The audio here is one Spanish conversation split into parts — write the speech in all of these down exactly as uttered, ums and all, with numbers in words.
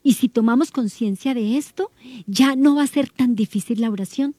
Y si tomamos conciencia de esto, ya no va a ser tan difícil la oración.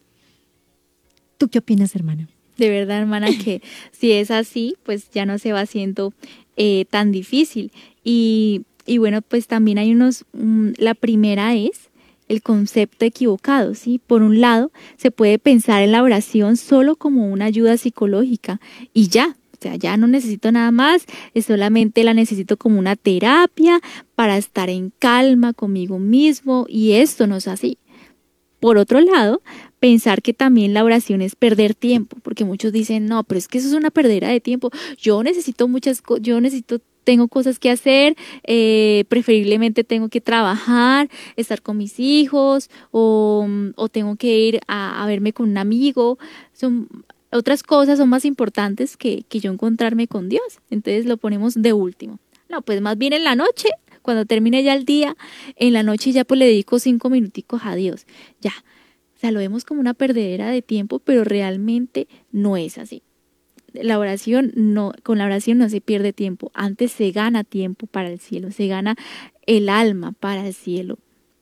¿Tú qué opinas, hermana? De verdad, hermana, que si es así, pues ya no se va haciendo eh, tan difícil. Y, y bueno, pues también hay unos, um, la primera es el concepto equivocado, ¿sí? Por un lado, se puede pensar en la oración solo como una ayuda psicológica y ya, o sea, ya no necesito nada más, es solamente la necesito como una terapia para estar en calma conmigo mismo, y esto no es así. Por otro lado, pensar que también la oración es perder tiempo, porque muchos dicen, no, pero es que eso es una perdera de tiempo. Yo necesito muchas cosas, yo necesito, tengo cosas que hacer, eh, preferiblemente tengo que trabajar, estar con mis hijos, o, o tengo que ir a, a verme con un amigo. Son otras cosas son más importantes que, que yo encontrarme con Dios. Entonces lo ponemos de último. No, pues más bien en la noche, cuando termine ya el día, en la noche ya pues le dedico cinco minuticos a Dios. Ya, o sea, lo vemos como una perdedera de tiempo, pero realmente no es así. La oración no, con la oración no se pierde tiempo, antes se gana tiempo para el cielo, se gana el alma para el cielo.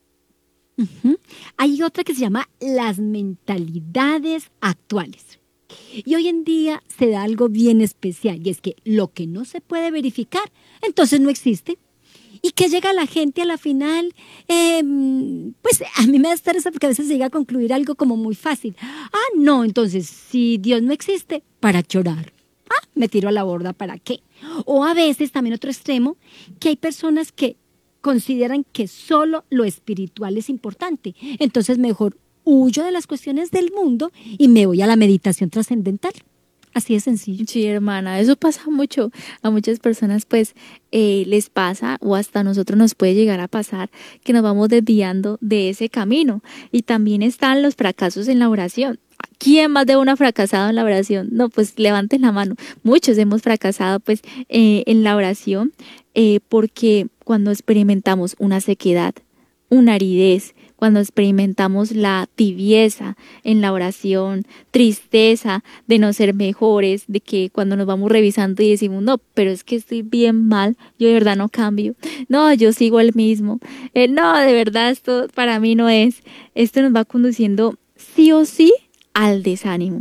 Uh-huh. Hay otra que se llama las mentalidades actuales. Y hoy en día se da algo bien especial, y es que lo que no se puede verificar, entonces no existe. Y que llega la gente a la final, eh, pues a mí me da estrés porque a veces se llega a concluir algo como muy fácil. Ah, no, entonces si Dios no existe, ¿para llorar? Ah, me tiro a la borda, ¿para qué? O a veces también otro extremo, que hay personas que consideran que solo lo espiritual es importante. Entonces mejor huyo de las cuestiones del mundo y me voy a la meditación trascendental. Así de sencillo. Sí, hermana, eso pasa mucho. A muchas personas pues eh, les pasa, o hasta a nosotros nos puede llegar a pasar, que nos vamos desviando de ese camino. Y también están los fracasos en la oración. ¿Quién más de uno ha fracasado en la oración? No, pues levanten la mano. Muchos hemos fracasado pues eh, en la oración eh, porque cuando experimentamos una sequedad, una aridez, cuando experimentamos la tibieza en la oración, tristeza de no ser mejores, de que cuando nos vamos revisando y decimos, no, pero es que estoy bien mal, yo de verdad no cambio, no, yo sigo el mismo, eh, no, de verdad esto para mí no es, esto nos va conduciendo sí o sí al desánimo,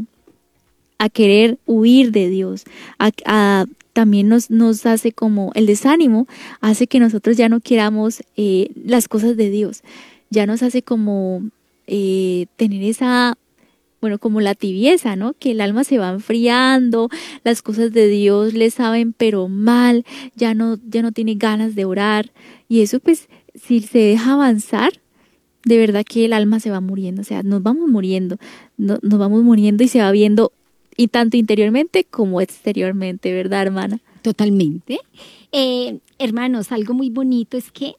a querer huir de Dios, a, a también nos, nos hace como el desánimo, hace que nosotros ya no queramos eh, las cosas de Dios. Ya nos hace como eh, tener esa, bueno, como la tibieza, ¿no? Que el alma se va enfriando, las cosas de Dios le saben pero mal, ya no, ya no tiene ganas de orar. Y eso pues, si se deja avanzar, de verdad que el alma se va muriendo, o sea, nos vamos muriendo, no, nos vamos muriendo y se va viendo, y tanto interiormente como exteriormente, ¿verdad, hermana? Totalmente. Eh, hermanos, algo muy bonito es que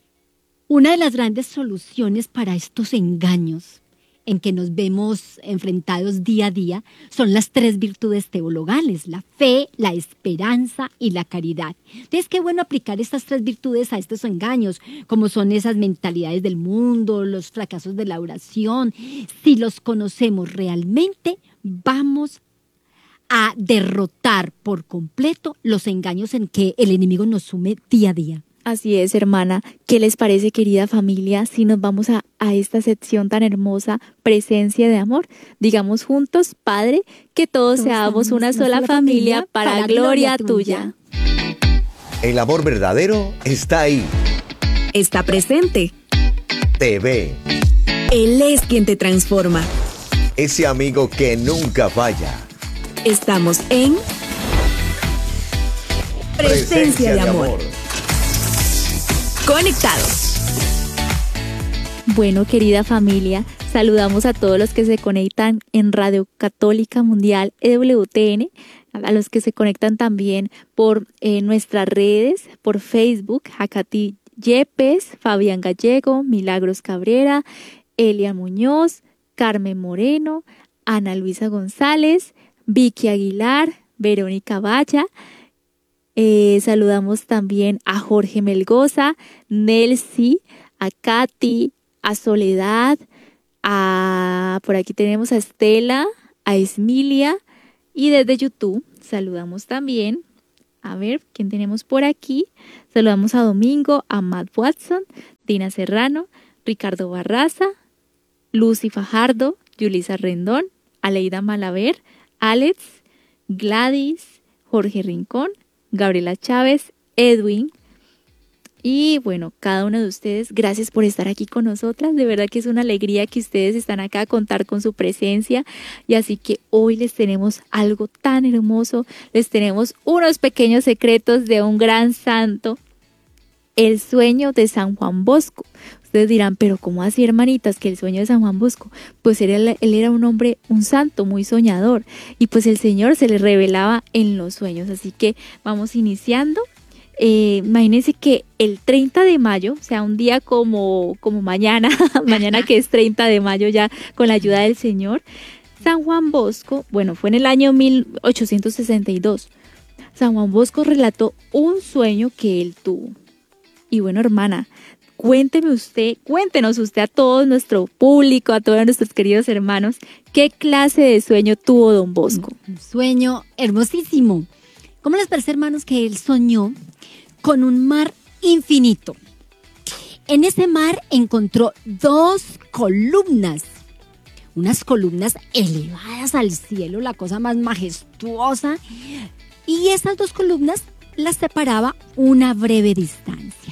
una de las grandes soluciones para estos engaños en que nos vemos enfrentados día a día son las tres virtudes teologales, la fe, la esperanza y la caridad. Entonces, qué bueno aplicar estas tres virtudes a estos engaños, como son esas mentalidades del mundo, los fracasos de la oración. Si los conocemos realmente, vamos a derrotar por completo los engaños en que el enemigo nos sume día a día. Así es, hermana. ¿Qué les parece, querida familia, si nos vamos a, a esta sección tan hermosa, presencia de amor? Digamos juntos, Padre, que todos, todos seamos una sola familia para, para gloria, gloria tuya. El amor verdadero está ahí. Está presente. Te ve. Él es quien te transforma. Ese amigo que nunca falla. Estamos en Presencia, Presencia de, amor. de amor. Conectados. Bueno, querida familia, saludamos a todos los que se conectan en Radio Católica Mundial E W T N, a los que se conectan también por eh, nuestras redes, por Facebook, Jacati Yepes, Fabián Gallego, Milagros Cabrera, Elia Muñoz, Carmen Moreno, Ana Luisa González, Vicky Aguilar, Verónica Valla. Eh, saludamos también a Jorge Melgoza, Nelsi, a Katy, a Soledad, a por aquí tenemos a Estela, a Esmilia, y desde YouTube saludamos también, a ver, ¿quién tenemos por aquí? Saludamos a Domingo, a Matt Watson, Dina Serrano, Ricardo Barraza, Lucy Fajardo, Yulisa Rendón, Aleida Malaver, Alex, Gladys, Jorge Rincón, Gabriela Chávez, Edwin. Y bueno, cada uno de ustedes, gracias por estar aquí con nosotras. De verdad que es una alegría que ustedes están acá a contar con su presencia. Y así que hoy les tenemos algo tan hermoso. Les tenemos unos pequeños secretos de un gran santo. El sueño de San Juan Bosco. Ustedes dirán, pero ¿cómo así, hermanitas, que el sueño de San Juan Bosco? Pues él, él era un hombre, un santo, muy soñador. Y pues el Señor se le revelaba en los sueños. Así que vamos iniciando. Eh, imagínense que el treinta de mayo, o sea, un día como, como mañana, mañana que es treinta de mayo ya con la ayuda del Señor, San Juan Bosco, bueno, fue en el año mil ochocientos sesenta y dos, San Juan Bosco relató un sueño que él tuvo. Y bueno, hermana, cuénteme usted, cuéntenos usted a todo nuestro público, a todos nuestros queridos hermanos, ¿qué clase de sueño tuvo don Bosco? Un sueño hermosísimo. ¿Cómo les parece, hermanos, que él soñó con un mar infinito? En ese mar encontró dos columnas, unas columnas elevadas al cielo, la cosa más majestuosa, y esas dos columnas las separaba una breve distancia.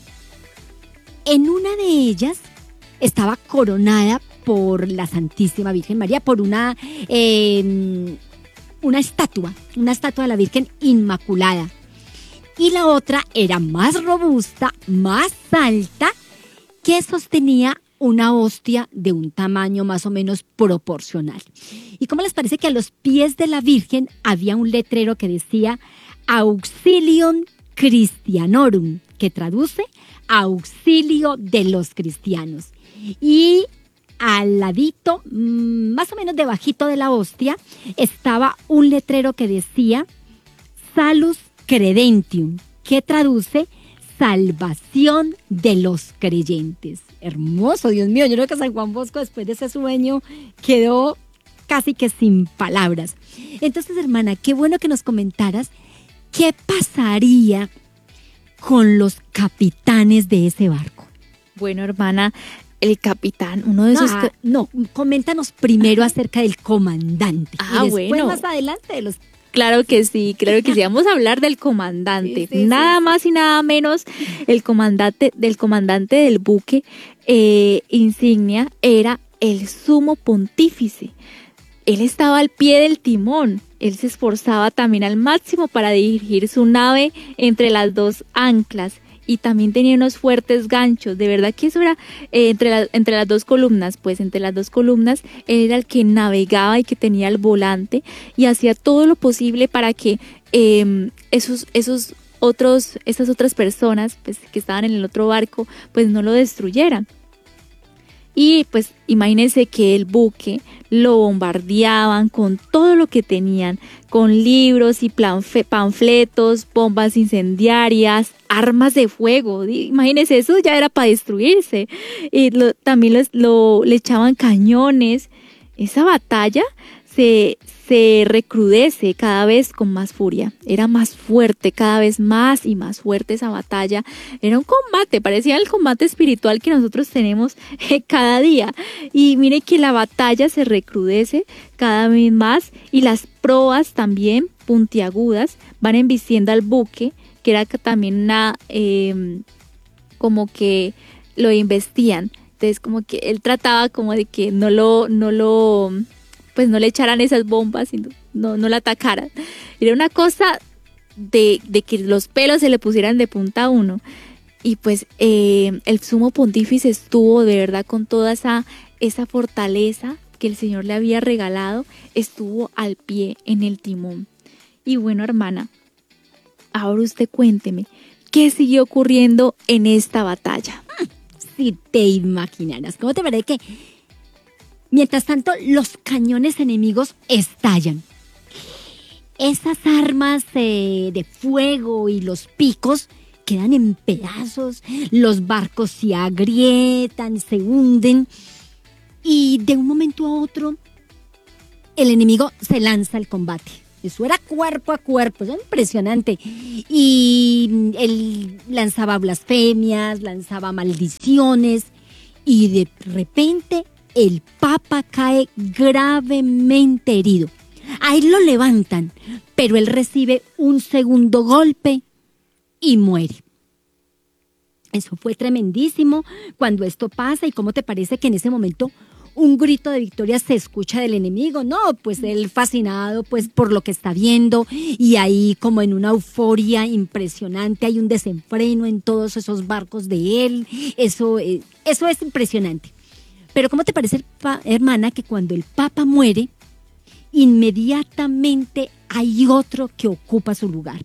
En una de ellas estaba coronada por la Santísima Virgen María, por una, eh, una estatua, una estatua de la Virgen Inmaculada. Y la otra era más robusta, más alta, que sostenía una hostia de un tamaño más o menos proporcional. ¿Y cómo les parece que a los pies de la Virgen había un letrero que decía Auxilium Christianorum, que traduce auxilio de los cristianos? Y al ladito, más o menos debajito de la hostia, estaba un letrero que decía Salus Credentium, que traduce salvación de los creyentes. Hermoso, Dios mío, yo creo que San Juan Bosco después de ese sueño quedó casi que sin palabras. Entonces, hermana, qué bueno que nos comentaras qué pasaría con los capitanes de ese barco. Bueno, hermana, el capitán, uno de esos... Ah, no, coméntanos primero acerca del comandante. Ah, y después bueno. más adelante de los... Claro que sí, claro que sí. Vamos a hablar del comandante. Sí, sí, nada sí. más y nada menos, el comandante del comandante del buque eh, insignia era el sumo pontífice. Él estaba al pie del timón. Él se esforzaba también al máximo para dirigir su nave entre las dos anclas. Y también tenía unos fuertes ganchos. De verdad que eso era eh, entre, la, entre las dos columnas. Pues entre las dos columnas él era el que navegaba y que tenía el volante. Y hacía todo lo posible para que eh, esos, esos otros, esas otras personas pues, que estaban en el otro barco pues no lo destruyeran. Y pues imagínense que el buque lo bombardeaban con todo lo que tenían, con libros y panfletos, bombas incendiarias, armas de fuego. Imagínense, eso ya era para destruirse. Y lo, también los, lo, le echaban cañones. Esa batalla se, se recrudece cada vez con más furia. Era más fuerte, cada vez más y más fuerte esa batalla. Era un combate, parecía el combate espiritual que nosotros tenemos eh, cada día. Y mire que la batalla se recrudece cada vez más y las proas también puntiagudas van embistiendo al buque, que era también una, eh, como que lo investían. Entonces como que él trataba como de que no lo, no lo, pues no le echaran esas bombas y no, no, no la atacaran. Era una cosa de, de que los pelos se le pusieran de punta a uno. Y pues eh, el sumo pontífice estuvo de verdad con toda esa, esa fortaleza que el Señor le había regalado, estuvo al pie en el timón. Y bueno, hermana, ahora usted cuénteme, ¿qué siguió ocurriendo en esta batalla? Si te imaginaras, ¿cómo te parece que mientras tanto los cañones enemigos estallan? Esas armas eh, de fuego y los picos quedan en pedazos, los barcos se agrietan, se hunden y de un momento a otro el enemigo se lanza al combate. Eso era cuerpo a cuerpo, eso era impresionante. Y él lanzaba blasfemias, lanzaba maldiciones, y de repente el Papa cae gravemente herido. A él lo levantan, pero él recibe un segundo golpe y muere. Eso fue tremendísimo cuando esto pasa. ¿Y cómo te parece que en ese momento un grito de victoria se escucha del enemigo? No, pues él fascinado pues por lo que está viendo, y ahí como en una euforia impresionante, hay un desenfreno en todos esos barcos de él. Eso, eh, eso es impresionante. Pero ¿cómo te parece, hermana, que cuando el Papa muere, inmediatamente hay otro que ocupa su lugar?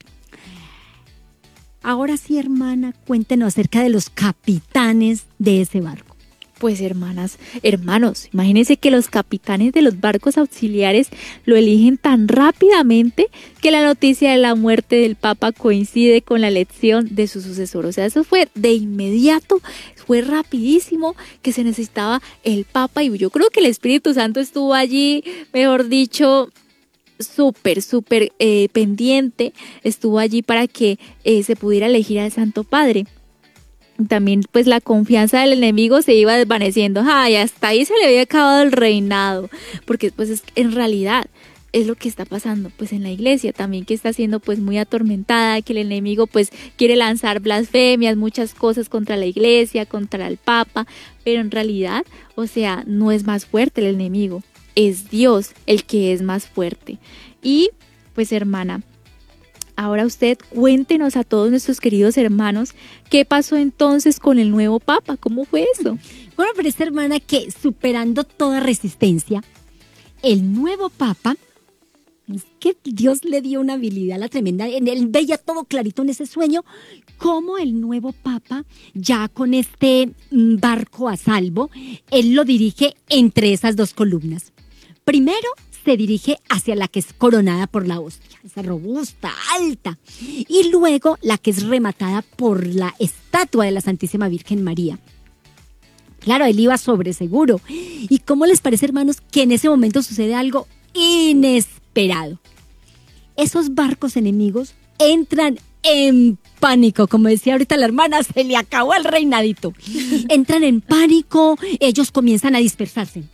Ahora sí, hermana, cuéntenos acerca de los capitanes de ese barco. Pues hermanas, hermanos, imagínense que los capitanes de los barcos auxiliares lo eligen tan rápidamente que la noticia de la muerte del Papa coincide con la elección de su sucesor. O sea, eso fue de inmediato, fue rapidísimo que se necesitaba el Papa, y yo creo que el Espíritu Santo estuvo allí, mejor dicho, súper, súper eh, pendiente, estuvo allí para que eh, se pudiera elegir al Santo Padre. También pues la confianza del enemigo se iba desvaneciendo. Ay, hasta ahí se le había acabado el reinado, porque pues es, en realidad es lo que está pasando pues en la iglesia también, que está siendo pues muy atormentada, que el enemigo pues quiere lanzar blasfemias, muchas cosas contra la iglesia, contra el Papa, pero en realidad, o sea, no es más fuerte el enemigo, es Dios el que es más fuerte. Y pues hermana, ahora usted cuéntenos a todos nuestros queridos hermanos qué pasó entonces con el nuevo Papa, ¿cómo fue eso? Bueno, pero esta hermana que superando toda resistencia, el nuevo Papa, es que Dios le dio una habilidad a la tremenda, él veía todo clarito en ese sueño, cómo el nuevo Papa, ya con este barco a salvo, él lo dirige entre esas dos columnas. Primero, se dirige hacia la que es coronada por la hostia, esa robusta, alta, y luego la que es rematada por la estatua de la Santísima Virgen María. Claro, él iba sobre seguro. ¿Y cómo les parece, hermanos, que en ese momento sucede algo inesperado? Esos barcos enemigos entran en pánico, como decía ahorita la hermana, se le acabó el reinadito. Entran en pánico, ellos comienzan a dispersarse.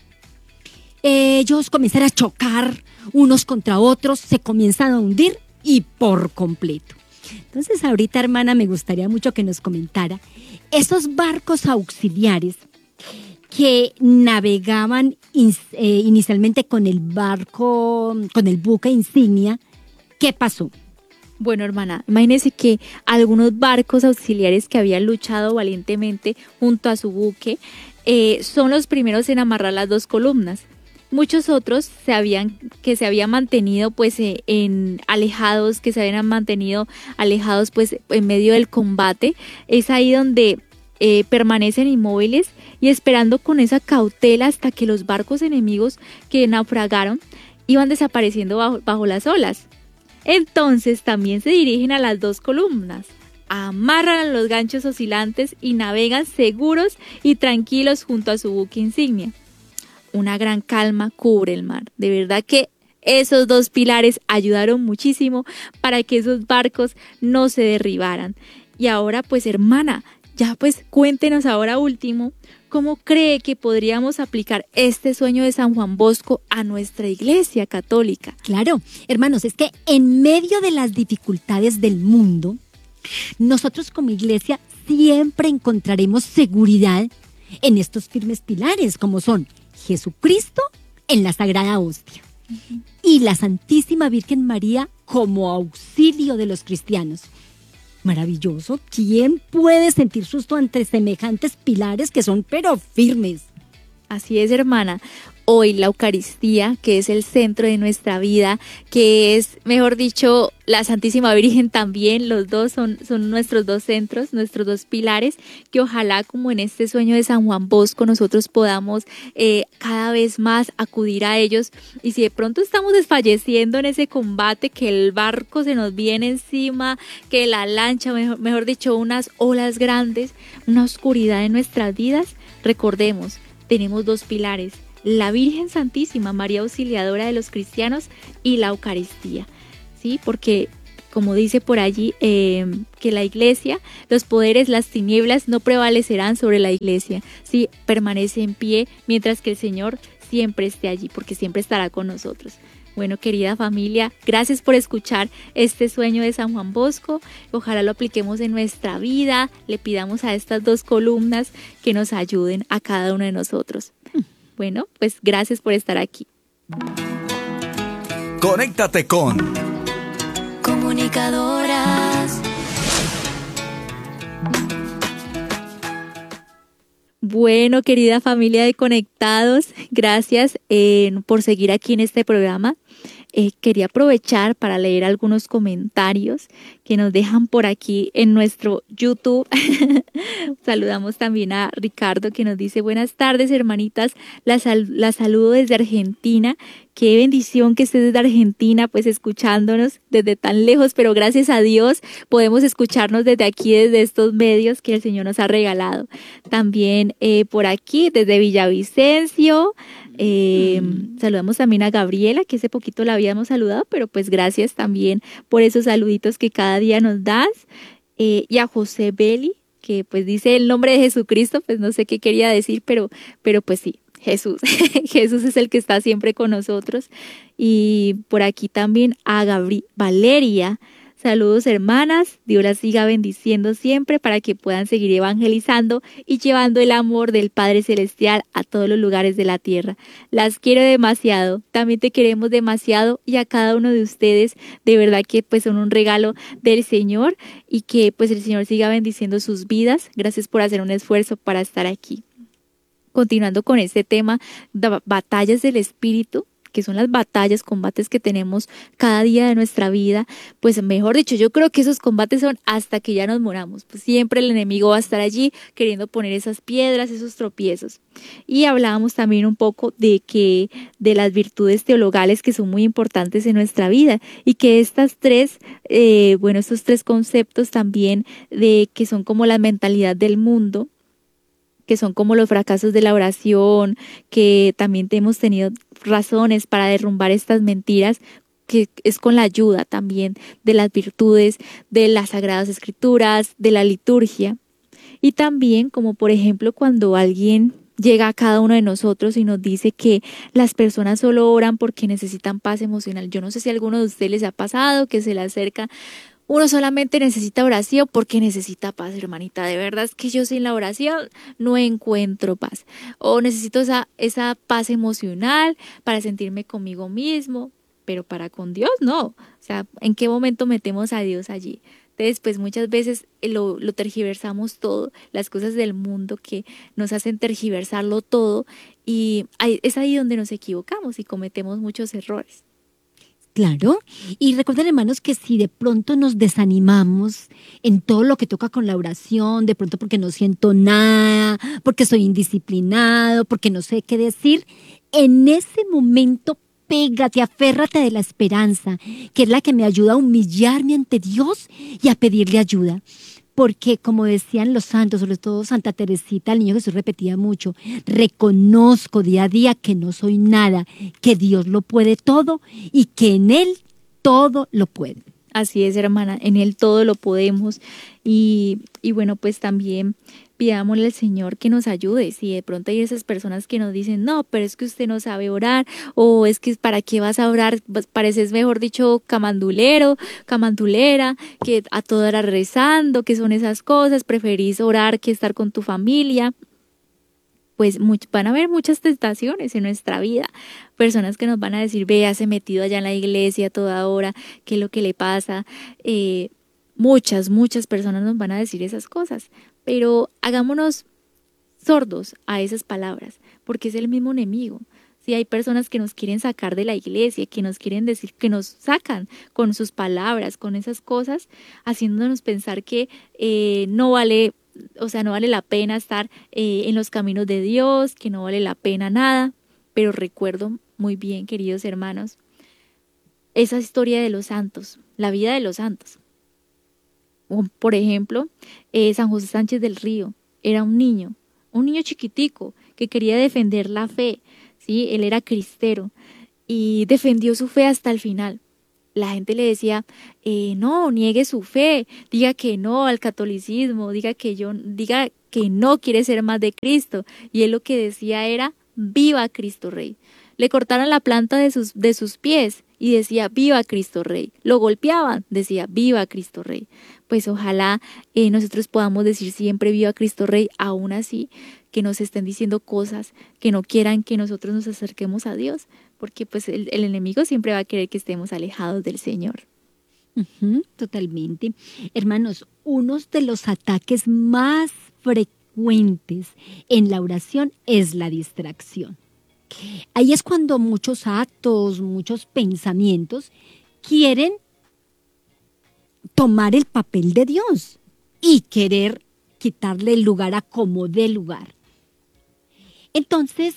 Ellos comienzan a chocar unos contra otros, se comienzan a hundir y por completo. Entonces ahorita, hermana, me gustaría mucho que nos comentara esos barcos auxiliares que navegaban in, eh, inicialmente con el barco, con el buque insignia. ¿Qué pasó? Bueno, hermana, imagínese que algunos barcos auxiliares que habían luchado valientemente junto a su buque eh, son los primeros en amarrar las dos columnas. Muchos otros se habían, que se habían mantenido pues eh, en alejados, que se habían mantenido alejados pues en medio del combate. Es ahí donde eh, permanecen inmóviles y esperando con esa cautela hasta que los barcos enemigos que naufragaron iban desapareciendo bajo, bajo las olas. Entonces también se dirigen a las dos columnas, amarran los ganchos oscilantes y navegan seguros y tranquilos junto a su buque insignia. Una gran calma cubre el mar. De verdad que esos dos pilares ayudaron muchísimo para que esos barcos no se derribaran. Y ahora pues, hermana, ya pues cuéntenos ahora último, ¿cómo cree que podríamos aplicar este sueño de San Juan Bosco a nuestra iglesia católica? Claro, hermanos, es que en medio de las dificultades del mundo, nosotros como iglesia siempre encontraremos seguridad en estos firmes pilares, como son Jesucristo en la Sagrada Hostia uh-huh. y la Santísima Virgen María como auxilio de los cristianos. Maravilloso. ¿Quién puede sentir susto ante semejantes pilares que son pero firmes? Así es, hermana. Hoy la Eucaristía, que es el centro de nuestra vida, que es, mejor dicho, la Santísima Virgen también, los dos son, son nuestros dos centros, nuestros dos pilares, que ojalá como en este sueño de San Juan Bosco nosotros podamos eh, cada vez más acudir a ellos. Y si de pronto estamos desfalleciendo en ese combate, que el barco se nos viene encima, que la lancha, mejor, mejor dicho, unas olas grandes, una oscuridad en nuestras vidas, recordemos, tenemos dos pilares, la Virgen Santísima, María Auxiliadora de los cristianos, y la Eucaristía, ¿sí? Porque, como dice por allí, eh, que la iglesia, los poderes, las tinieblas no prevalecerán sobre la iglesia, ¿sí? Permanece en pie mientras que el Señor siempre esté allí, porque siempre estará con nosotros. Bueno, querida familia, gracias por escuchar este sueño de San Juan Bosco. Ojalá lo apliquemos en nuestra vida, le pidamos a estas dos columnas que nos ayuden a cada uno de nosotros. Bueno, pues gracias por estar aquí. Conéctate con Comunicadoras. Bueno, querida familia de Conectados, gracias eh, por seguir aquí en este programa. Eh, quería aprovechar para leer algunos comentarios que nos dejan por aquí en nuestro YouTube. Saludamos también a Ricardo, que nos dice: buenas tardes, hermanitas, la, sal la saludo desde Argentina. Qué bendición que estés desde Argentina, pues escuchándonos desde tan lejos, pero gracias a Dios podemos escucharnos desde aquí, desde estos medios que el Señor nos ha regalado. También eh, por aquí, desde Villavicencio, eh, mm. saludamos también a Gabriela, que hace poquito la habíamos saludado, pero pues gracias también por esos saluditos que cada día nos das. Eh, y a José Beli, que pues dice el nombre de Jesucristo, pues no sé qué quería decir, pero, pero pues sí. Jesús, Jesús es el que está siempre con nosotros. Y por aquí también a Gabri Valeria, saludos hermanas, Dios las siga bendiciendo siempre para que puedan seguir evangelizando y llevando el amor del Padre Celestial a todos los lugares de la tierra. Las quiero demasiado, también te queremos demasiado, y a cada uno de ustedes, de verdad que pues son un regalo del Señor, y que pues el Señor siga bendiciendo sus vidas. Gracias por hacer un esfuerzo para estar aquí. Continuando con este tema de batallas del espíritu, que son las batallas, combates que tenemos cada día de nuestra vida, pues mejor dicho, yo creo que esos combates son hasta que ya nos moramos, pues siempre el enemigo va a estar allí queriendo poner esas piedras, esos tropiezos. Y hablábamos también un poco de que de las virtudes teologales que son muy importantes en nuestra vida, y que estas tres, eh, bueno, estos tres conceptos también, de que son como la mentalidad del mundo, que son como los fracasos de la oración, que también hemos tenido razones para derrumbar estas mentiras, que es con la ayuda también de las virtudes, de las Sagradas Escrituras, de la liturgia. Y también, como por ejemplo, cuando alguien llega a cada uno de nosotros y nos dice que las personas solo oran porque necesitan paz emocional. Yo no sé si a alguno de ustedes les ha pasado que se le acerca: uno solamente necesita oración porque necesita paz, hermanita. De verdad es que yo sin la oración no encuentro paz. O necesito esa, esa paz emocional para sentirme conmigo mismo, pero para con Dios no. O sea, ¿en qué momento metemos a Dios allí? Entonces, pues muchas veces lo, lo tergiversamos todo, las cosas del mundo que nos hacen tergiversarlo todo, y ahí, es ahí donde nos equivocamos y cometemos muchos errores. Claro, y recuerden, hermanos, que si de pronto nos desanimamos en todo lo que toca con la oración, de pronto porque no siento nada, porque soy indisciplinado, porque no sé qué decir, en ese momento pégate, aférrate de la esperanza, que es la que me ayuda a humillarme ante Dios y a pedirle ayuda. Porque, como decían los santos, sobre todo Santa Teresita, el Niño Jesús repetía mucho: reconozco día a día que no soy nada, que Dios lo puede todo y que en Él todo lo puede. Así es, hermana, en Él todo lo podemos. Y, y bueno, pues también pidámosle al Señor que nos ayude. Si de pronto hay esas personas que nos dicen: no, pero es que usted no sabe orar, o es que ¿para qué vas a orar? Pareces, mejor dicho, camandulero, camandulera, que a toda hora rezando, que son esas cosas, preferís orar que estar con tu familia. Pues much, van a haber muchas tentaciones en nuestra vida, personas que nos van a decir: vea, se metido allá en la iglesia a toda hora, ¿qué es lo que le pasa? Eh, muchas, muchas personas nos van a decir esas cosas, pero hagámonos sordos a esas palabras, porque es el mismo enemigo. Si hay personas que nos quieren sacar de la iglesia, que nos quieren decir, que nos sacan con sus palabras, con esas cosas, haciéndonos pensar que eh, no vale, o sea, no vale la pena estar eh, en los caminos de Dios, que no vale la pena nada. Pero recuerdo muy bien, queridos hermanos, esa historia de los santos, la vida de los santos. Por ejemplo, eh, San José Sánchez del Río era un niño, un niño chiquitico que quería defender la fe, ¿sí? Él era cristero y defendió su fe hasta el final. La gente le decía, eh, no, niegue su fe, diga que no al catolicismo, diga que yo, diga que no quiere ser más de Cristo. Y él lo que decía era, viva Cristo Rey. Le cortaron la planta de sus, de sus pies y decía, viva Cristo Rey. Lo golpeaban, decía, viva Cristo Rey. Pues ojalá eh, nosotros podamos decir siempre, viva Cristo Rey, aún así que nos estén diciendo cosas que no quieran que nosotros nos acerquemos a Dios, porque pues el, el enemigo siempre va a querer que estemos alejados del Señor. Uh-huh, totalmente. Hermanos, uno de los ataques más frecuentes en la oración es la distracción. Ahí es cuando muchos actos, muchos pensamientos quieren tomar el papel de Dios y querer quitarle el lugar a como dé lugar. Entonces,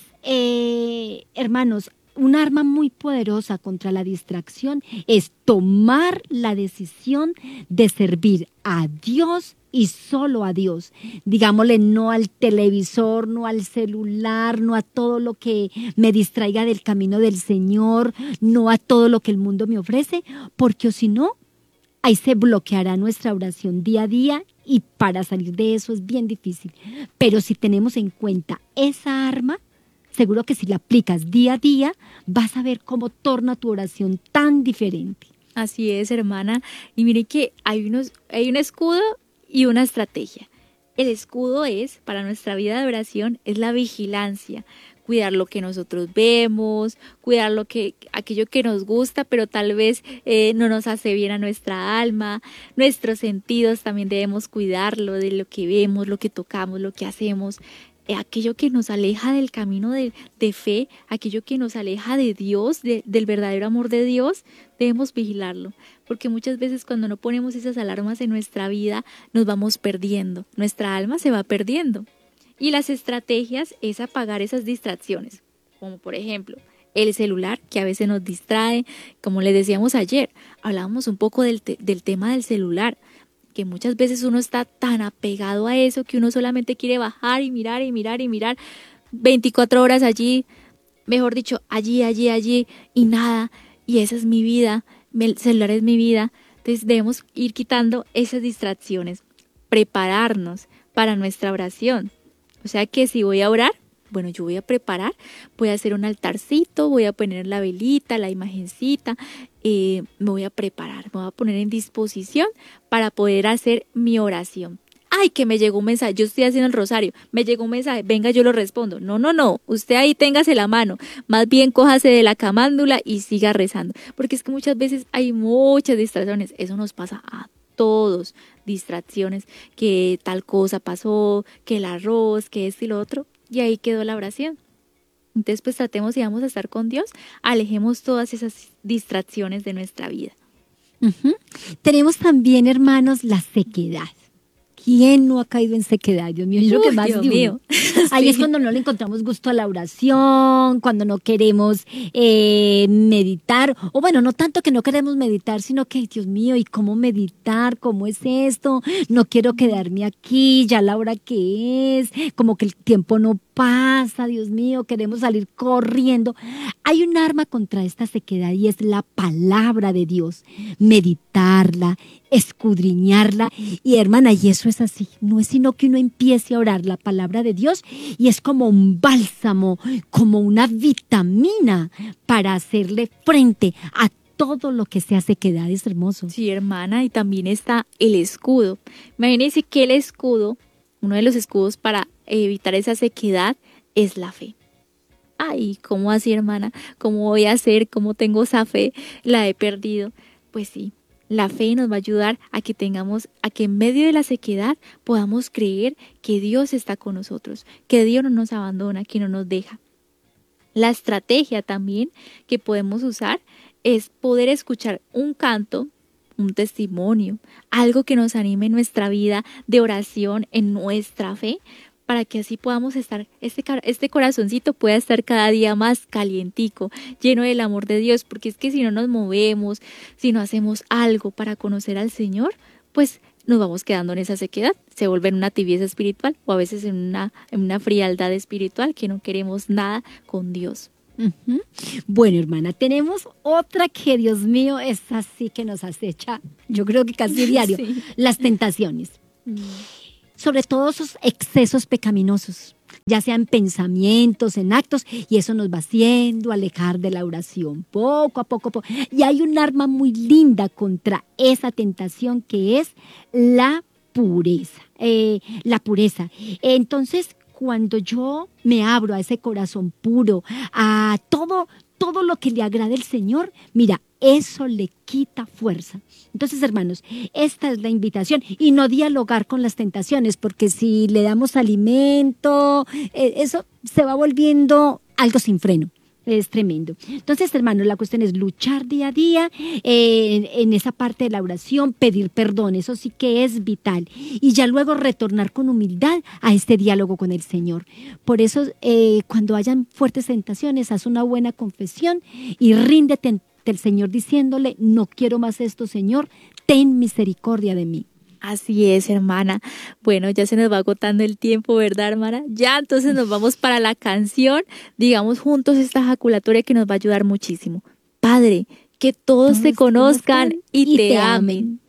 eh, hermanos, un arma muy poderosa contra la distracción es tomar la decisión de servir a Dios y solo a Dios. Digámosle no al televisor, no al celular, no a todo lo que me distraiga del camino del Señor, no a todo lo que el mundo me ofrece, porque si no, ahí se bloqueará nuestra oración día a día y para salir de eso es bien difícil. Pero si tenemos en cuenta esa arma, seguro que si la aplicas día a día, vas a ver cómo torna tu oración tan diferente. Así es, hermana. Y mire que hay, unos, hay un escudo y una estrategia. El escudo es, para nuestra vida de oración, es la vigilancia. Cuidar lo que nosotros vemos, cuidar lo que, aquello que nos gusta, pero tal vez eh, no nos hace bien a nuestra alma. Nuestros sentidos también debemos cuidarlo, de lo que vemos, lo que tocamos, lo que hacemos. Eh, aquello que nos aleja del camino de, de fe, aquello que nos aleja de Dios, de, del verdadero amor de Dios, debemos vigilarlo. Porque muchas veces cuando no ponemos esas alarmas en nuestra vida, nos vamos perdiendo. Nuestra alma se va perdiendo. Y las estrategias es apagar esas distracciones, como por ejemplo el celular que a veces nos distrae, como les decíamos ayer, hablábamos un poco del, te- del tema del celular, que muchas veces uno está tan apegado a eso que uno solamente quiere bajar y mirar y mirar y mirar veinticuatro horas allí, mejor dicho, allí, allí, allí y nada, y esa es mi vida, el celular es mi vida. Entonces debemos ir quitando esas distracciones, prepararnos para nuestra oración. O sea que si voy a orar, bueno, yo voy a preparar, voy a hacer un altarcito, voy a poner la velita, la imagencita, eh, me voy a preparar, me voy a poner en disposición para poder hacer mi oración. Ay, que me llegó un mensaje, yo estoy haciendo el rosario, me llegó un mensaje, venga, yo lo respondo. No, no, no, usted ahí téngase la mano, más bien cójase de la camándula y siga rezando, porque es que muchas veces hay muchas distracciones, eso nos pasa a todos, distracciones, que tal cosa pasó, que el arroz, que esto y lo otro, y ahí quedó la oración. Entonces pues tratemos, si vamos a estar con Dios, alejemos todas esas distracciones de nuestra vida. Uh-huh. Tenemos también, hermanos, la sequedad. ¿Quién no ha caído en sequedad? Dios mío, yo creo que más Dios de uno. mío. Ahí Sí. es cuando no le encontramos gusto a la oración, cuando no queremos eh, meditar, o bueno, no tanto que no queremos meditar, sino que, Dios mío, ¿y cómo meditar? ¿Cómo es esto? No quiero quedarme aquí, ya la hora que es, como que el tiempo no pasa, Dios mío, queremos salir corriendo. Hay un arma contra esta sequedad y es la palabra de Dios, meditarla, escudriñarla, y hermana, y eso es así, no es sino que uno empiece a orar la palabra de Dios y es como un bálsamo, como una vitamina para hacerle frente a todo lo que sea sequedad. Es hermoso. Sí, hermana, y también está el escudo. Imagínense que el escudo, uno de los escudos para evitar esa sequedad es la fe. Ay, ¿cómo así, hermana? ¿Cómo voy a hacer? ¿Cómo tengo esa fe? La he perdido. Pues sí, la fe nos va a ayudar a que tengamos, a que en medio de la sequedad podamos creer que Dios está con nosotros, que Dios no nos abandona, que no nos deja. La estrategia también que podemos usar es poder escuchar un canto, un testimonio, algo que nos anime en nuestra vida de oración, en nuestra fe, para que así podamos estar, este, este corazoncito pueda estar cada día más calientico, lleno del amor de Dios, porque es que si no nos movemos, si no hacemos algo para conocer al Señor, pues nos vamos quedando en esa sequedad, se vuelve en una tibieza espiritual o a veces en una, en una frialdad espiritual que no queremos nada con Dios. Ujú. Bueno, hermana, tenemos otra que, Dios mío, es así que nos acecha, yo creo que casi diario, Sí. las tentaciones. Sobre todo esos excesos pecaminosos, ya sean pensamientos, en actos, y eso nos va haciendo alejar de la oración, poco a poco. poco. Y hay un arma muy linda contra esa tentación que es la pureza, eh, la pureza. Entonces, cuando yo me abro a ese corazón puro, a todo, todo lo que le agrade al Señor, mira, eso le quita fuerza. Entonces, hermanos, esta es la invitación y no dialogar con las tentaciones, porque si le damos alimento, eh, eso se va volviendo algo sin freno. Es tremendo. Entonces, hermanos, la cuestión es luchar día a día eh, en, en esa parte de la oración, pedir perdón, eso sí que es vital. Y ya luego retornar con humildad a este diálogo con el Señor. Por eso, eh, cuando hayan fuertes tentaciones, haz una buena confesión y ríndete ante el Señor diciéndole, no quiero más esto, Señor, ten misericordia de mí. Así es, hermana. Bueno, ya se nos va agotando el tiempo, ¿verdad, hermana? Ya, entonces nos vamos para la canción. Digamos juntos esta ejaculatoria que nos va a ayudar muchísimo. Padre, que todos, Todos te conozcan conozcan y, y te, te amen. amen.